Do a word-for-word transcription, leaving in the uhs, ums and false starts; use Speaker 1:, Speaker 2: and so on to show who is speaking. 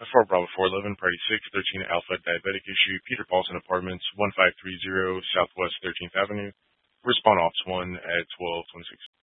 Speaker 1: four Bravo four eleven, Party six, thirteen Alpha Diabetic Issue, Peter Paulson Apartments, one five three zero Southwest thirteenth Avenue. Respond Ops one at twelve twenty-six.